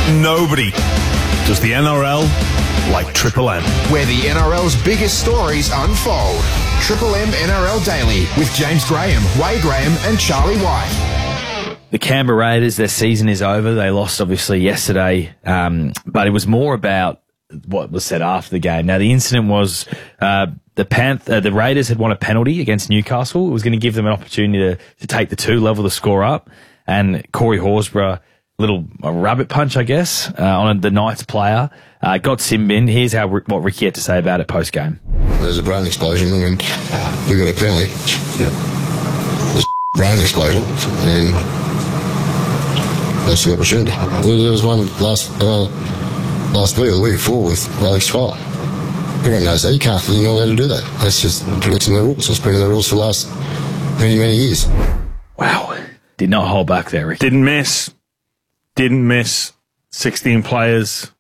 Nobody does the NRL like Triple M. Where the NRL's biggest stories unfold. Triple M NRL Daily with James Graham, Wade Graham and Charlie White. The Canberra Raiders, their season is over. They lost, obviously, yesterday, but it was more about what was said after the game. Now, the incident was the Raiders had won a penalty against Newcastle. It was going to give them an opportunity to take the two, level the score up, and Corey Horsburgh, a rabbit punch, I guess, on the Knights player, got sin binned. Here's what Ricky had to say about it post-game. There's a brain explosion and we got a penalty. Yeah. There's a brain explosion and that's the opportunity. There was one last week or the week before with Alex Twile. Everyone knows that. You're not allowed to do that. That's just breaking the rules. It's been in the rules for the last many, many years. Wow. Did not hold back there, Ricky. Didn't miss 16 players.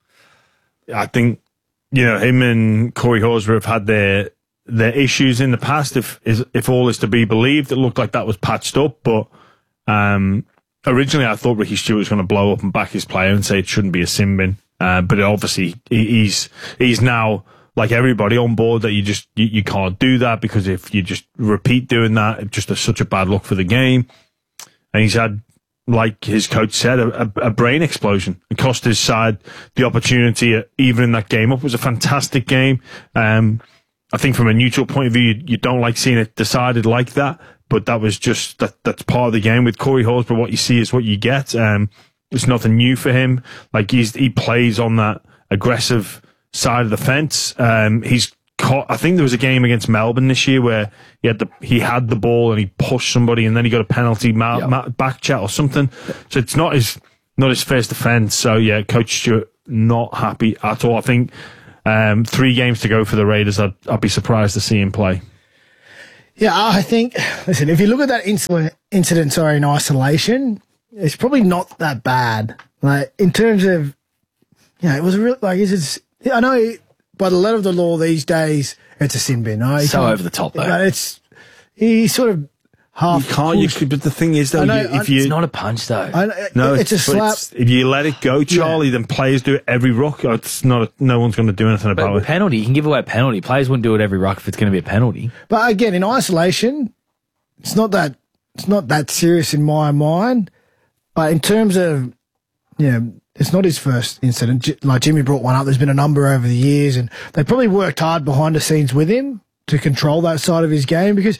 I think, him and Corey Horsburgh have had their issues in the past. If all is to be believed, it looked like that was patched up. But originally, I thought Ricky Stewart was going to blow up and back his player and say it shouldn't be a sin bin. But obviously, he's now, like everybody, on board that you can't do that, because if you just repeat doing that, it just is such a bad look for the game. And he's had, like his coach said, a brain explosion. It cost his side the opportunity at evening that game up. It was a fantastic game. I think from a neutral point of view, you don't like seeing it decided like that, but that was just, that's part of the game. With Corey Horsburgh, what you see is what you get. It's nothing new for him. Like he plays on that aggressive side of the fence. He's caught, I think there was a game against Melbourne this year where he had the ball and he pushed somebody and then he got a penalty, back chat or something. So it's not his first offence. So yeah, Coach Stewart not happy at all. I think 3 games to go for the Raiders. I'd be surprised to see him play. Yeah, I think, listen, if you look at that incident in isolation, it's probably not that bad. Like, in terms of, it was a real, I know by the letter of the law these days, it's a sin bin, right? So over the top, though. He's sort of half. But the thing is, though, it's not a punch, though. It's a slap. If you let it go, Charlie, then players do it every ruck. No one's going to do anything about it. Penalty, you can give away a penalty. Players wouldn't do it every ruck if it's going to be a penalty. But again, in isolation, it's not that serious in my mind. But in terms of, it's not his first incident. Like Jimmy brought one up. There's been a number over the years, and they probably worked hard behind the scenes with him to control that side of his game, because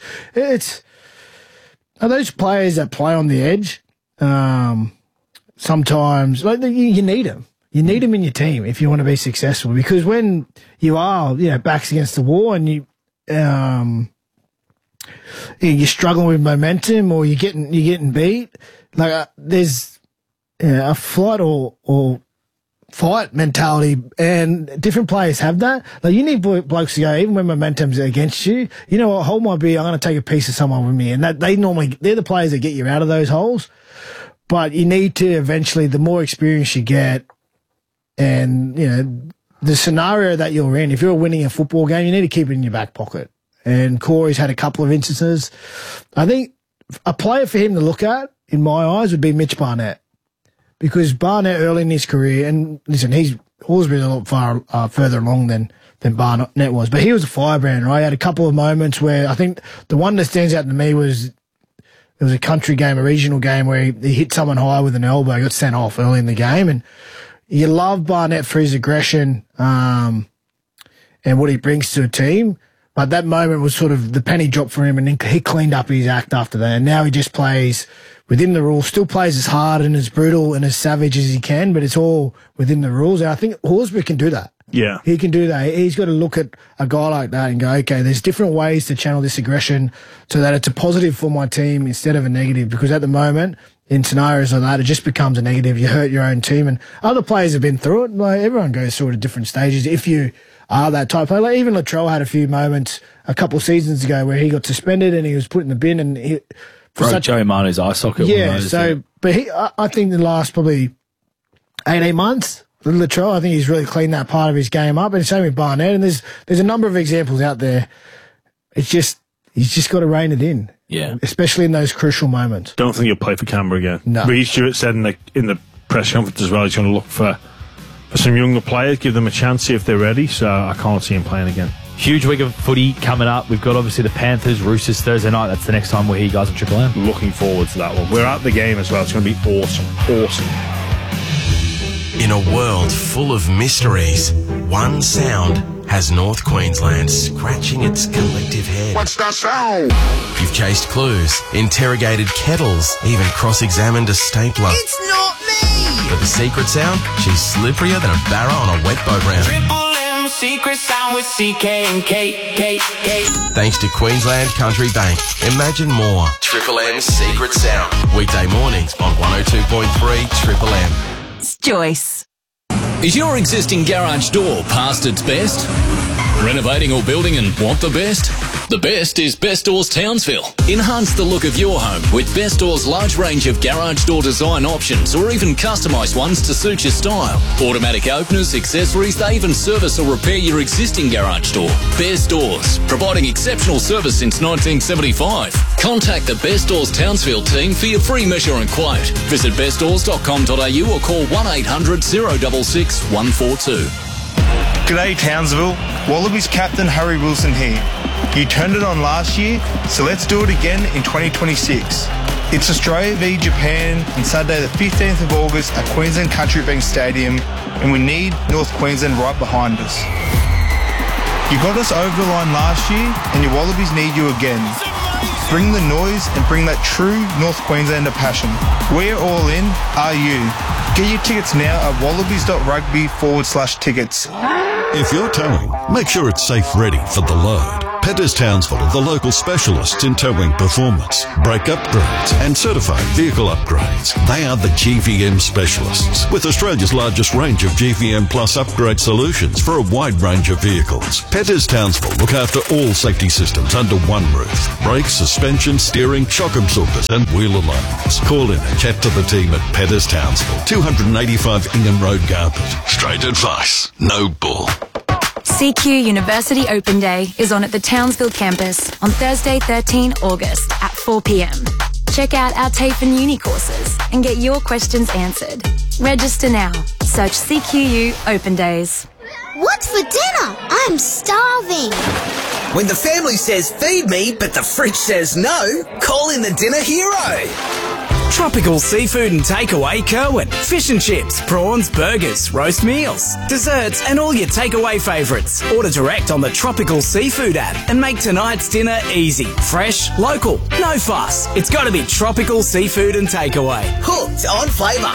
are those players that play on the edge. Sometimes, you need them. You need them in your team if you want to be successful, because when you are, backs against the wall and you're struggling with momentum or you're getting beat, there's a flight or fight mentality, and different players have that. You need blokes to go, even when momentum's against you, a hole might be, I'm going to take a piece of someone with me, and that they're the players that get you out of those holes. But you need to eventually, the more experience you get, and the scenario that you're in, if you're winning a football game, you need to keep it in your back pocket. And Corey's had a couple of instances. I think a player for him to look at, in my eyes, would be Mitch Barnett. Because Barnett early in his career, and listen, Horsburgh's a lot far further along than Barnett was, but he was a firebrand, right? He had a couple of moments where I think the one that stands out to me was it was a country game, a regional game, where he hit someone high with an elbow, got sent off early in the game, and you love Barnett for his aggression and what he brings to a team. But that moment was sort of the penny dropped for him, and he cleaned up his act after that. And now he just plays within the rules, still plays as hard and as brutal and as savage as he can, but it's all within the rules. And I think Horsburgh can do that. Yeah. He can do that. He's got to look at a guy like that and go, okay, there's different ways to channel this aggression so that it's a positive for my team instead of a negative. Because at the moment, in scenarios like that, it just becomes a negative. You hurt your own team. And other players have been through it. Everyone goes through it at different stages. If you are that type of player, even Latrell had a few moments a couple of seasons ago where he got suspended and he was put in the bin, and broke Joey Manu's eye socket. Yeah, but I think the last probably 18 months, Latrell, I think he's really cleaned that part of his game up, and same with Barnett, and there's a number of examples out there. It's just, he's just got to rein it in. Yeah. Especially in those crucial moments. Don't think he'll play for Canberra again. No. Reece Stewart said in the press conference as well. He's going to look for some younger players, give them a chance, see if they're ready. So I can't see him playing again. Huge week of footy coming up. We've got obviously the Panthers, Roosters Thursday night. That's the next time we'll hear you guys on Triple M. Looking forward to that one. We're at the game as well. It's going to be awesome. In a world full of mysteries, one sound has North Queensland scratching its collective head. What's that sound? You've chased clues, interrogated kettles, even cross-examined a stapler. It's not me! But the secret sound? She's slipperier than a barra on a wet boat round. Triple M secret sound with CK and K. Thanks to Queensland Country Bank. Imagine more. Triple M's secret sound. Weekday mornings on 102.3 Triple M. It's Joyce. Is your existing garage door past its best? Renovating or building and want the best? The best is Best Doors Townsville. Enhance the look of your home with Best Doors' large range of garage door design options or even customised ones to suit your style. Automatic openers, accessories, they even service or repair your existing garage door. Best Doors, providing exceptional service since 1975. Contact the Best Doors Townsville team for your free measure and quote. Visit bestdoors.com.au or call 1800 066 142. G'day Townsville, Wallabies captain Harry Wilson here. You turned it on last year, so let's do it again in 2026. It's Australia v Japan on Saturday the 15th of August at Queensland Country Bank Stadium, and we need North Queensland right behind us. You got us over the line last year, and your Wallabies need you again. Bring the noise and bring that true North Queenslander passion. We're all in, are you? Get your tickets now at wallabies.rugby/tickets. If you're towing, make sure it's safe ready for the load. Petters Townsville are the local specialists in towing performance, brake upgrades and certified vehicle upgrades. They are the GVM specialists with Australia's largest range of GVM Plus upgrade solutions for a wide range of vehicles. Petters Townsville look after all safety systems under one roof. Brakes, suspension, steering, shock absorbers and wheel alarms. Call in and chat to the team at Petters Townsville, 285 Ingham Road, Garbutt. Straight advice, no bull. CQ University Open Day is on at the Townsville campus on Thursday 13 August at 4 p.m. Check out our TAFE and Uni courses and get your questions answered. Register now. Search CQU Open Days. What's for dinner? I'm starving. When the family says feed me, but the fridge says no, call in the dinner hero. Tropical Seafood and Takeaway Kerwin. Fish and chips, prawns, burgers, roast meals, desserts and all your takeaway favourites. Order direct on the Tropical Seafood app and make tonight's dinner easy, fresh, local, no fuss. It's got to be Tropical Seafood and Takeaway. Hooked on flavour.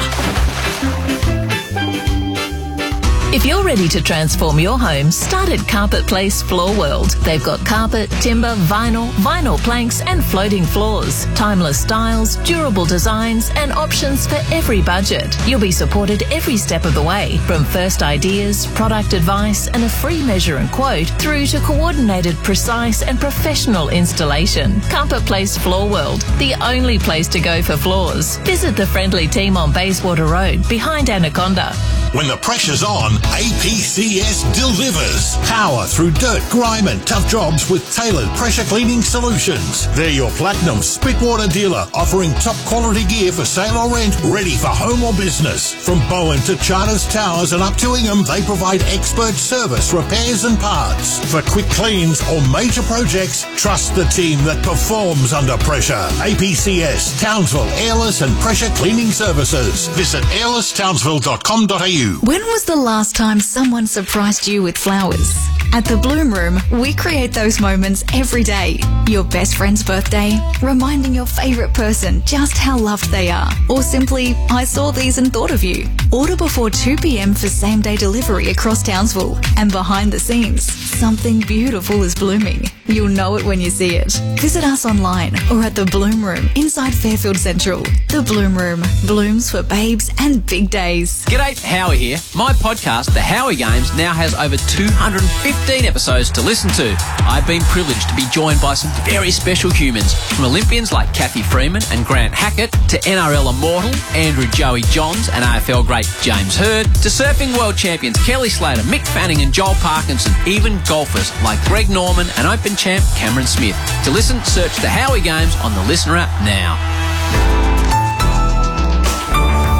If you're ready to transform your home, start at Carpet Place Floor World. They've got carpet, timber, vinyl planks and floating floors. Timeless styles, durable designs and options for every budget. You'll be supported every step of the way, from first ideas, product advice and a free measure and quote through to coordinated, precise and professional installation. Carpet Place Floor World, the only place to go for floors. Visit the friendly team on Bayswater Road behind Anaconda. When the pressure's on, APCS delivers. Power through dirt, grime and tough jobs with tailored pressure cleaning solutions. They're your platinum Spitwater dealer, offering top quality gear for sale or rent, ready for home or business. From Bowen to Charters Towers and up to Ingham, they provide expert service, repairs and parts. For quick cleans or major projects, trust the team that performs under pressure. APCS, Townsville, Airless and Pressure Cleaning Services. Visit airlesstownsville.com.au. When was the last time someone surprised you with flowers? At the Bloom Room, we create those moments every day. Your best friend's birthday, reminding your favourite person just how loved they are, or simply, I saw these and thought of you. Order before 2 p.m. for same-day delivery across Townsville. And behind the scenes, something beautiful is blooming. You'll know it when you see it. Visit us online or at the Bloom Room inside Fairfield Central. The Bloom Room, blooms for babes and big days. G'day, Howie here. My podcast, The Howie Games, now has over 215 episodes to listen to. I've been privileged to be joined by some very special humans, from Olympians like Kathy Freeman and Grant Hackett, to NRL immortal Andrew Joey Johns and AFL great James Hird, to surfing world champions Kelly Slater, Mick Fanning and Joel Parkinson, even golfers like Greg Norman and Open champ Cameron Smith. To listen, search The Howie Games on the Listener app now.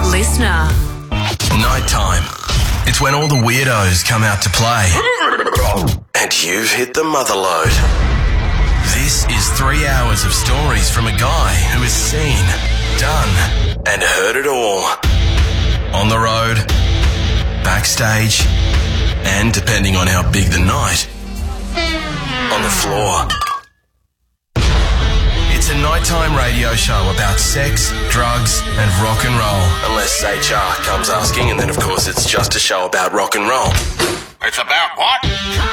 Listener. Nighttime. It's when all the weirdos come out to play. And you've hit the mother load. This is 3 hours of stories from a guy who has seen, done, and heard it all. On the road, backstage, and depending on how big the night, on the floor. It's a nighttime radio show about sex, drugs, and rock and roll. Unless HR comes asking, and then of course it's just a show about rock and roll. It's about what?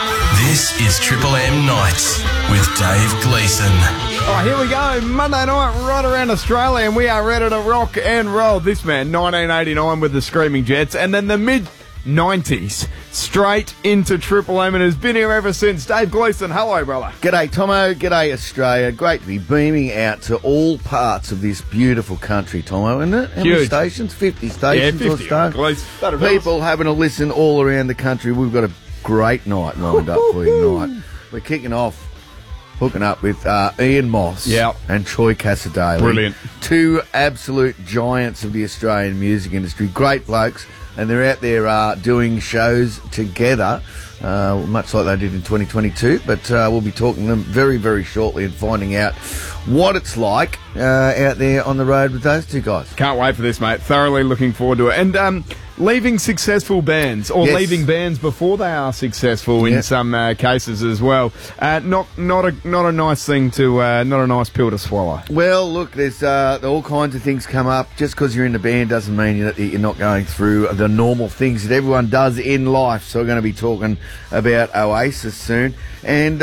This is Triple M Nights with Dave Gleeson. Oh, here we go. Monday night right around Australia, and we are ready to rock and roll. This man, 1989 with the Screaming Jets, and then the mid-90s, straight into Triple M, and has been here ever since. Dave Gleeson, hello, brother. G'day, Tomo. G'day, Australia. Great to be beaming out to all parts of this beautiful country, Tomo, isn't it? How many stations? 50 stations or so. People having a listen all around the country. We've got a great night lined up for you tonight. We're kicking off, hooking up with Ian Moss and Troy Casadei. Brilliant. Two absolute giants of the Australian music industry. Great blokes. And they're out there doing shows together, much like they did in 2022. But we'll be talking to them very, very shortly and finding out what it's like out there on the road with those two guys. Can't wait for this, mate. Thoroughly looking forward to it. And leaving successful bands, or leaving bands before they are successful in some cases as well. Not a nice thing to, not a nice pill to swallow. Well, look, there's all kinds of things come up. Just because you're in the band doesn't mean you're not going through the normal things that everyone does in life. So we're going to be talking about Oasis soon. And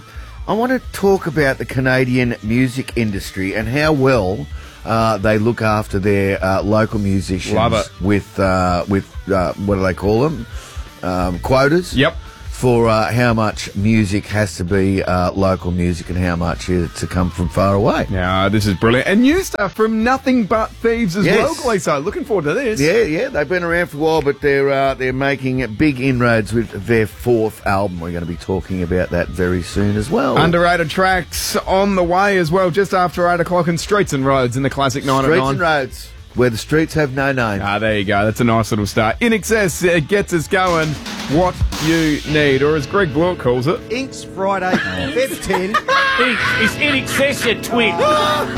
I want to talk about the Canadian music industry and how well they look after their local musicians. Love it. With what do they call them? Quotas. Yep. For how much music has to be local music and how much is to come from far away. Yeah, this is brilliant. And new stuff from Nothing But Thieves as well, Gleeso. Looking forward to this. Yeah, they've been around for a while, but they're making big inroads with their fourth album. We're going to be talking about that very soon as well. Underrated tracks on the way as well, just after 8 o'clock, in Streets and Roads in the classic 9 at 9. Streets and Roads, where the streets have no name. There you go. That's a nice little start. In Excess gets us going. What you need, or as Greg Blewett calls it, Inks Friday, Feb 10. It's In Excess, you twit.